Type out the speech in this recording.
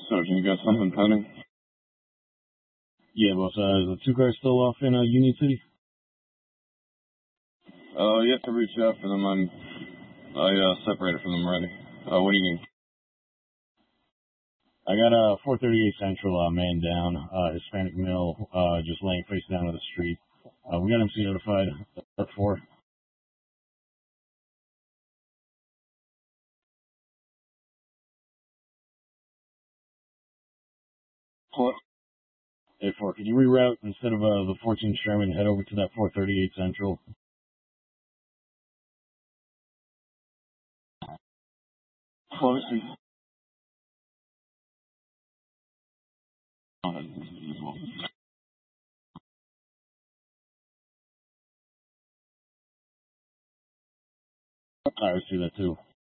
Sergeant, you got something pending? Yeah, boss. The two guys still off in Union City? You have to reach out for them. I separated from them already. What do you need? I got 438 Central man down, Hispanic male, just laying face down on the street. We got MC notified. At 4. What? Hey, 4, can you reroute instead of the 14 Sherman, head over to that 438 Central? Close. I see that too.